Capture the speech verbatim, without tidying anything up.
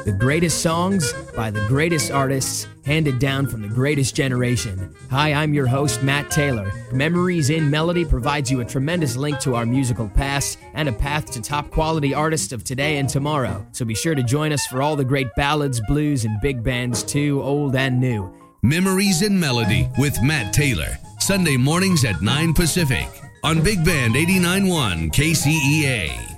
The greatest songs by the greatest artists, handed down from the greatest generation. Hi, I'm your host, Matt Taylor. Memories in Melody provides you a tremendous link to our musical past and a path to top quality artists of today and tomorrow. So be sure to join us for all the great ballads, blues, and big bands too, old and new. Memories in Melody with Matt Taylor. Sunday mornings at nine Pacific on Big Band eighty-nine point one K C E A.